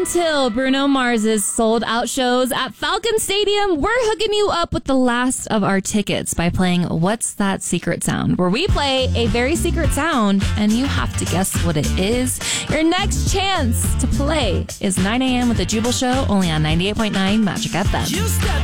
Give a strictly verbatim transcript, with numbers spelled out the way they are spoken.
until Bruno Mars's sold-out shows at Falcon Stadium, we're hooking you up with the last of our tickets by playing What's That Secret Sound, where we play a very secret sound, and you have to guess what it is. Your next chance to play is nine a.m. with the Jubal Show, only on ninety-eight point nine Magic F M. You step